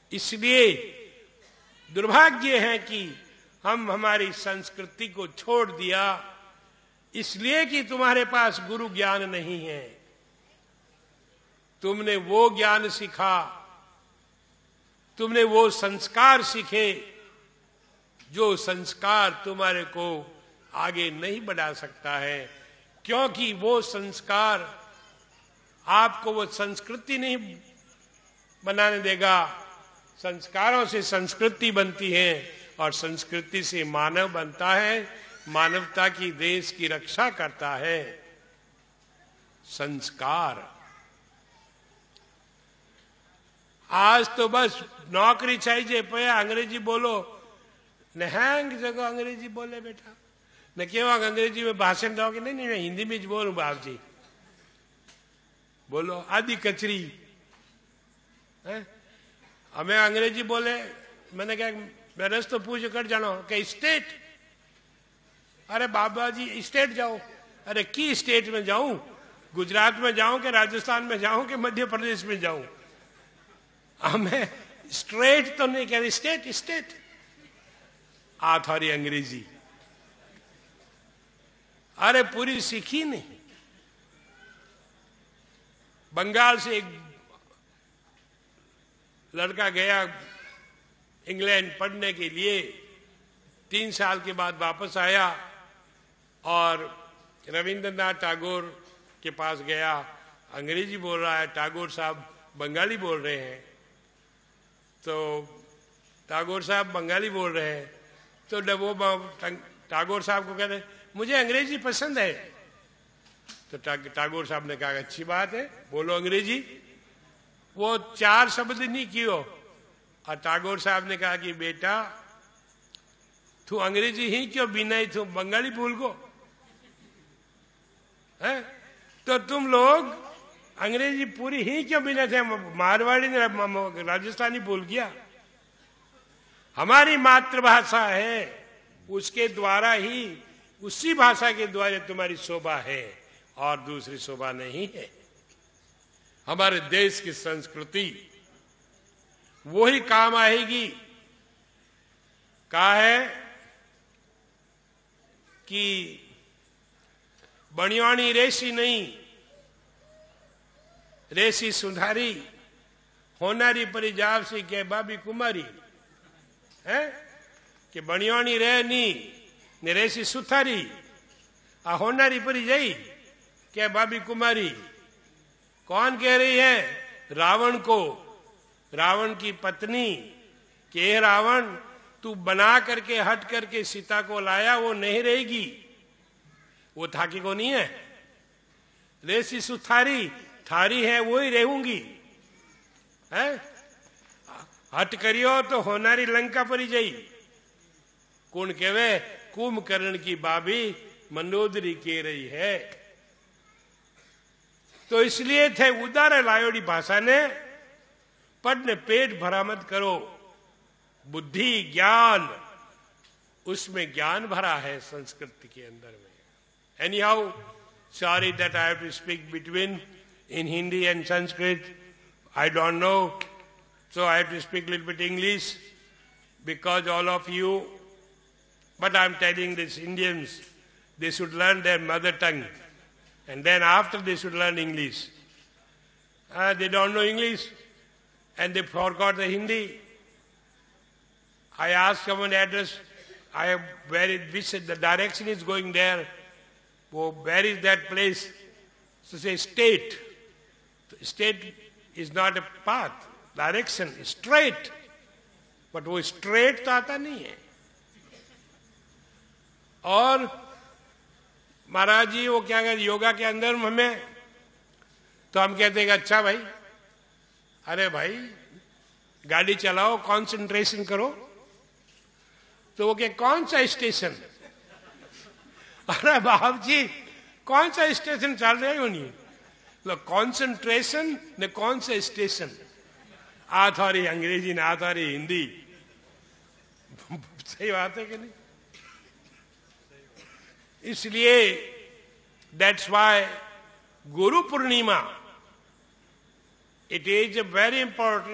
इसलिए दुर्भाग्य है कि हम हमारी संस्कृति को छोड़ दिया, इसलिए कि तुम्हारे पास गुरु ज्ञान नहीं है। तुमने वो ज्ञान सीखा, तुमने वो संस्कार सीखे जो संस्कार तुम्हारे को आगे नहीं बढ़ा सकता है, क्योंकि वो संस्कार आपको वो संस्कृति नहीं बनाने देगा। संस्कारों से संस्कृति बनती है और संस्कृति से मानव बनता है, मानवता की, देश की रक्षा करता है संस्कार। आज तो बस नौकरी चाहिए पया अंग्रेजी बोलो, नहंग जगह अंग्रेजी बोले बेटा, न केवा अंग्रेजी में भाषण दो कि नहीं नहीं मैं हिंदी में ज बोलूं बाप जी, बोलो आदि कचरी है। हमें अंग्रेजी बोले, मैंने कहा मैं रस्तो पूछ कर जानो कि स्टेट, अरे बाबा जी स्टेट जाओ, अरे की स्टेट में जाऊं, गुजरात में जाऊं कि राजस्थान में जाऊं कि मध्य प्रदेश में जाऊं, हमें स्ट्रेट तो नहीं कह रही, स्टेट स्टेट आ थोड़ी अंग्रेजी, अरे पूरी सीखी नहीं। बंगाल से एक लड़का गया इंग्लैंड पढ़ने के लिए, 3 साल के बाद वापस आया और रविंद्रनाथ टैगोर के पास गया, अंग्रेजी बोल रहा है, टैगोर साहब बंगाली बोल रहे हैं, तो टैगोर साहब बंगाली बोल रहे हैं, तो जब वो टैगोर साहब को कहते मुझे अंग्रेजी पसंद है, तो टैगोर साहब ने कहा अच्छी बात है बोलो अंग्रेजी। वो 4 शब्द नहीं कियो और टैगोर साहब ने कहा कि बेटा तू अंग्रेजी ही क्यों बिना तू बंगाली भूल गो है, तो तुम लोग अंग्रेजी पूरी ही क्यों बिना थे, मारवाड़ी ने राजस्थानी भूल गया। हमारी मातृभाषा है, उसके द्वारा ही, उसी भाषा के द्वारा तुम्हारी शोभा है और दूसरी शोभा नहीं है। हमारे देश की संस्कृति वो ही काम आएगी। कहा है कि बणियाणी रेसी नहीं, रेसी सुधारी, होनारी परी जाव सी के बाबी कुमारी है, कि बणियाणी रहे नी ने रेसी सुथारी, आ होनारी परी जाई क्या बाबी कुमारी। कौन कह रही है? रावण को, रावण की पत्नी के रावण तू बना करके हट करके सीता को लाया, वो नहीं रहेगी, वो थाकी को नहीं है। रेसी सुथारी थारी है, वो ही रहूंगी है। हट करियो तो होनारी लंका परी जाई। कौन कहवे? कुंभकर्ण की बाबी मंदोदरी कह रही है। तो इसलिए थे उदार लायोड़ी भाषा ने पढ़ ने पेट भरा मत करो, बुद्धि ज्ञान, उसमें ज्ञान भरा है संस्कृति के अंदर में। Any how, sorry that I have to speak between in Hindi and Sanskrit, I don't know, so I have to speak a little bit English because all of you, but I'm telling these Indians, they should learn their mother tongue and then after they should learn English. They don't know English and they forgot the Hindi. I asked someone address, where it, which the direction is going there, where is that place? So say state. State is not a path, direction straight, but वो straight तो आता नहीं है। और महाराज जी वो क्या कहते योगा के अंदर हमें, तो हम कहते हैं अच्छा भाई, अरे भाई गाड़ी चलाओ, कंसंट्रेशन करो, तो वो क्या कौन सा स्टेशन? अरे बाप जी कौन सा स्टेशन चल रहा है? वो नहीं, कंसंट्रेशन ने कौन सा स्टेशन? आ थारी अंग्रेजी ना आ थारी हिंदी। सही बात है कि नहीं? इसलिए that's why Guru Purnima, it is a very important